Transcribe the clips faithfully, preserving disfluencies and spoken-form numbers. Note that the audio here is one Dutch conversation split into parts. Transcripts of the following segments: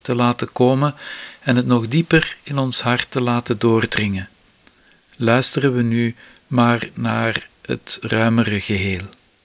te laten komen en het nog dieper in ons hart te laten doordringen. Luisteren we nu maar naar het ruimere geheel.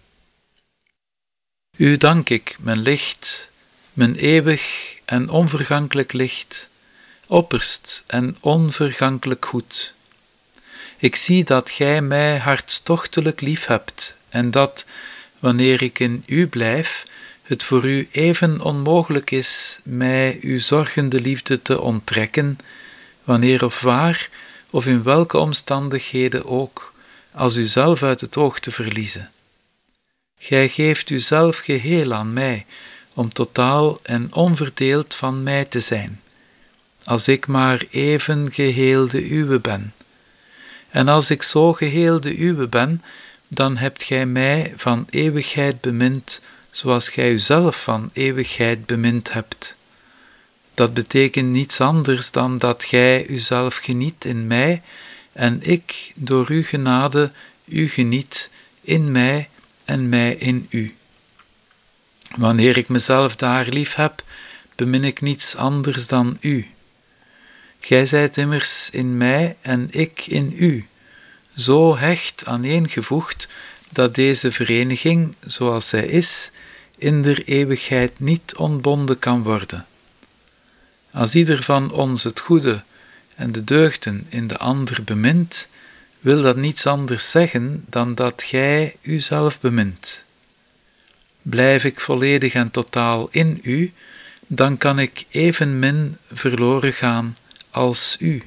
U dank ik, mijn licht, mijn eeuwig en onvergankelijk licht, opperst en onvergankelijk goed. Ik zie dat gij mij hartstochtelijk lief hebt en dat, wanneer ik in u blijf, het voor u even onmogelijk is mij uw zorgende liefde te onttrekken, wanneer of waar of in welke omstandigheden ook, als u zelf uit het oog te verliezen. Gij geeft uzelf geheel aan mij, om totaal en onverdeeld van mij te zijn, als ik maar even geheel de uwe ben. En als ik zo geheel de uwe ben, dan hebt gij mij van eeuwigheid bemind, zoals gij uzelf van eeuwigheid bemind hebt. Dat betekent niets anders dan dat gij uzelf geniet in mij en ik door uw genade u geniet in mij en mij in u. Wanneer ik mezelf daar lief heb, bemin ik niets anders dan u. Gij zijt immers in mij en ik in u, zo hecht aaneengevoegd dat deze vereniging, zoals zij is, in der eeuwigheid niet ontbonden kan worden. Als ieder van ons het goede en de deugden in de ander bemint, wil dat niets anders zeggen dan dat gij uzelf bemint. Blijf ik volledig en totaal in u, dan kan ik evenmin verloren gaan als u.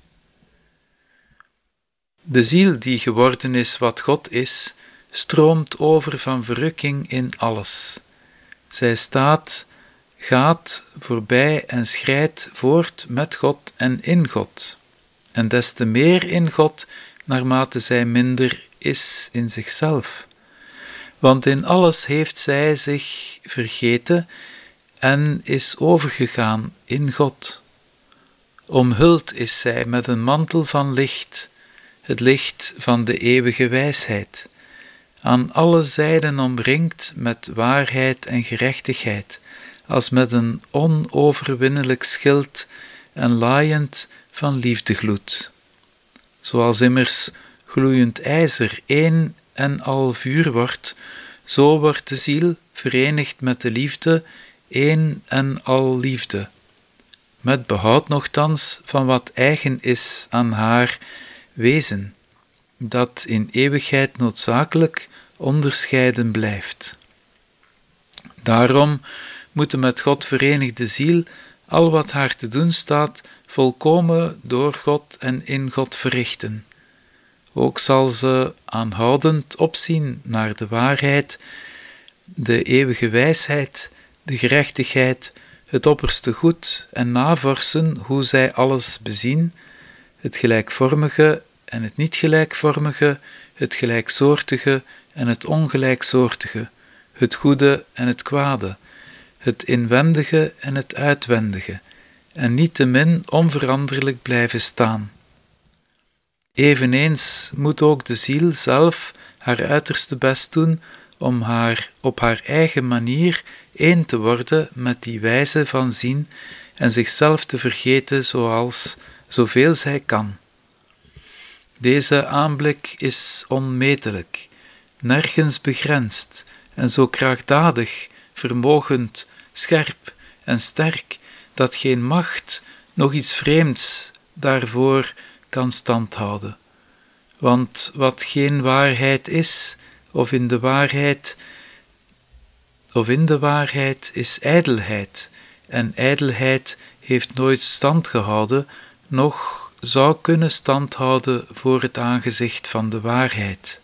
De ziel die geworden is wat God is, stroomt over van verrukking in alles. Zij staat, gaat voorbij en schrijdt voort met God en in God, en des te meer in God, naarmate zij minder is in zichzelf. Want in alles heeft zij zich vergeten en is overgegaan in God. Omhuld is zij met een mantel van licht, het licht van de eeuwige wijsheid, aan alle zijden omringd met waarheid en gerechtigheid, als met een onoverwinnelijk schild en laaiend van liefdegloed. Zoals immers gloeiend ijzer één en al vuur wordt, zo wordt de ziel verenigd met de liefde één en al liefde, met behoud nochtans van wat eigen is aan haar wezen, dat in eeuwigheid noodzakelijk onderscheiden blijft. Daarom moet de met God verenigde ziel al wat haar te doen staat volkomen door God en in God verrichten. Ook zal ze aanhoudend opzien naar de waarheid, de eeuwige wijsheid, de gerechtigheid, het opperste goed en navorsen hoe zij alles bezien, het gelijkvormige en het niet gelijkvormige, het gelijksoortige en het ongelijksoortige, het goede en het kwade, het inwendige en het uitwendige, en niettemin onveranderlijk blijven staan. Eveneens moet ook de ziel zelf haar uiterste best doen om haar op haar eigen manier één te worden met die wijze van zien en zichzelf te vergeten zoals zoveel zij kan. Deze aanblik is onmetelijk, nergens begrensd en zo krachtdadig, vermogend, scherp en sterk, dat geen macht, nog iets vreemds, daarvoor kan standhouden. Want wat geen waarheid is, of in de waarheid, of in de waarheid is ijdelheid, en ijdelheid heeft nooit stand gehouden, noch zou kunnen standhouden voor het aangezicht van de waarheid.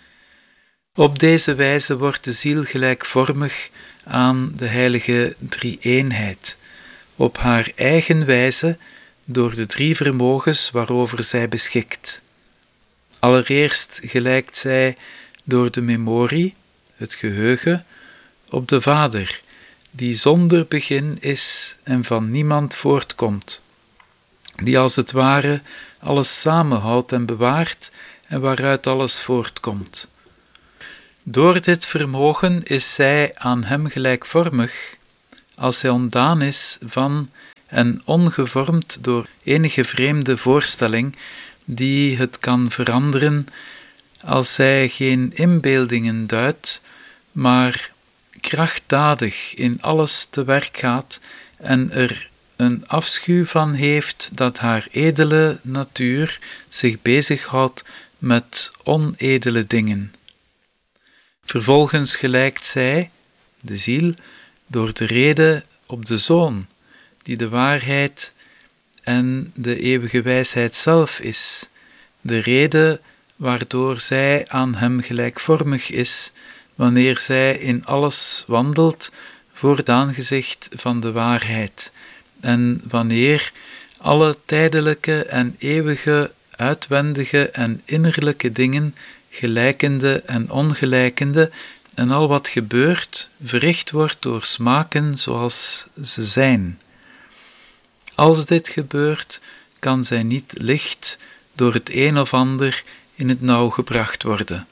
Op deze wijze wordt de ziel gelijkvormig aan de heilige drie-eenheid, op haar eigen wijze door de drie vermogens waarover zij beschikt. Allereerst gelijkt zij door de memorie, het geheugen, op de Vader, die zonder begin is en van niemand voortkomt, die als het ware alles samenhoudt en bewaart en waaruit alles voortkomt. Door dit vermogen is zij aan hem gelijkvormig, als zij ontdaan is van en ongevormd door enige vreemde voorstelling die het kan veranderen, als zij geen inbeeldingen duidt, maar krachtdadig in alles te werk gaat en er een afschuw van heeft dat haar edele natuur zich bezighoudt met onedele dingen. Vervolgens gelijkt zij, de ziel, door de rede op de Zoon, die de waarheid en de eeuwige wijsheid zelf is, de rede waardoor zij aan hem gelijkvormig is, wanneer zij in alles wandelt voor het aangezicht van de waarheid, en wanneer alle tijdelijke en eeuwige, uitwendige en innerlijke dingen, gelijkende en ongelijkende, en al wat gebeurt, verricht wordt door smaken zoals ze zijn. Als dit gebeurt, kan zij niet licht door het een of ander in het nauw gebracht worden.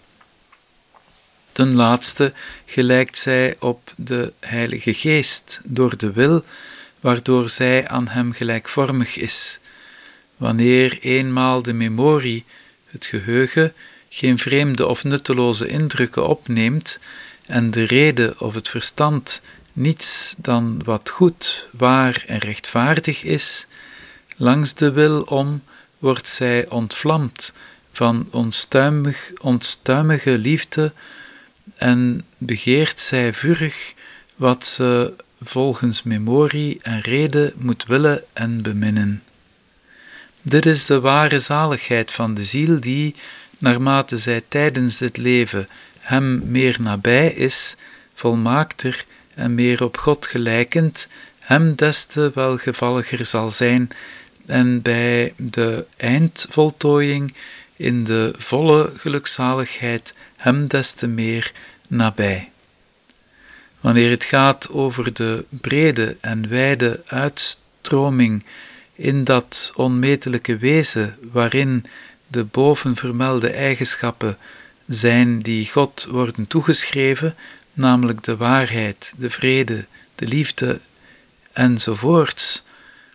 Ten laatste gelijkt zij op de Heilige Geest door de wil, waardoor zij aan hem gelijkvormig is. Wanneer eenmaal de memorie, het geheugen, geen vreemde of nutteloze indrukken opneemt en de rede of het verstand niets dan wat goed, waar en rechtvaardig is, langs de wil om wordt zij ontvlamd van onstuimig, onstuimige liefde en begeert zij vurig wat ze volgens memorie en rede moet willen en beminnen. Dit is de ware zaligheid van de ziel die, naarmate zij tijdens dit leven hem meer nabij is, volmaakter en meer op God gelijkend, hem des te welgevalliger zal zijn en bij de eindvoltooiing in de volle gelukzaligheid hem des te meer nabij. Wanneer het gaat over de brede en wijde uitstroming in dat onmetelijke wezen waarin de bovenvermelde eigenschappen zijn die God worden toegeschreven, namelijk de waarheid, de vrede, de liefde enzovoorts,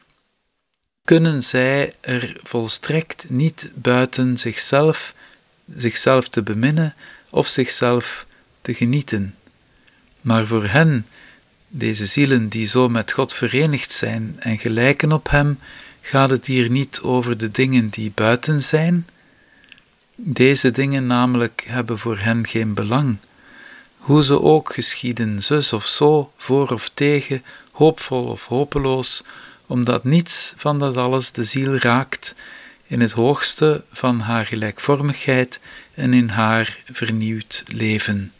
kunnen zij er volstrekt niet buiten zichzelf, zichzelf te beminnen of zichzelf te genieten. Maar voor hen, deze zielen die zo met God verenigd zijn en gelijken op hem, gaat het hier niet over de dingen die buiten zijn. Deze dingen namelijk hebben voor hen geen belang, hoe ze ook geschieden, zus of zo, voor of tegen, hoopvol of hopeloos, omdat niets van dat alles de ziel raakt in het hoogste van haar gelijkvormigheid en in haar vernieuwd leven.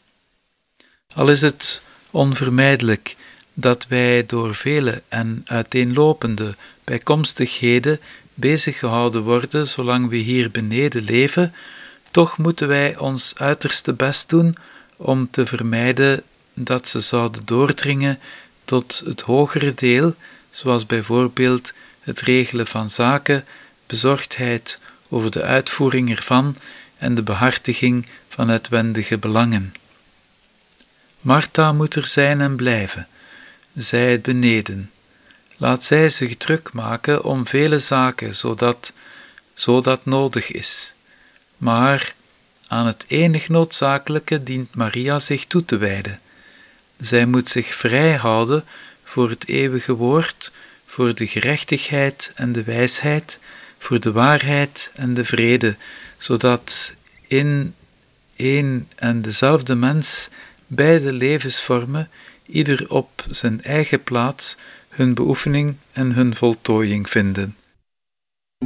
Al is het onvermijdelijk dat wij door vele en uiteenlopende bijkomstigheden bezig gehouden worden zolang we hier beneden leven, toch moeten wij ons uiterste best doen om te vermijden dat ze zouden doordringen tot het hogere deel, zoals bijvoorbeeld het regelen van zaken, bezorgdheid over de uitvoering ervan en de behartiging van uitwendige belangen. Martha moet er zijn en blijven, zij het beneden. Laat zij zich druk maken om vele zaken, zodat, zodat nodig is. Maar aan het enig noodzakelijke dient Maria zich toe te wijden. Zij moet zich vrij houden voor het eeuwige woord, voor de gerechtigheid en de wijsheid, voor de waarheid en de vrede, zodat in één en dezelfde mens beide levensvormen, ieder op zijn eigen plaats, hun beoefening en hun voltooiing vinden.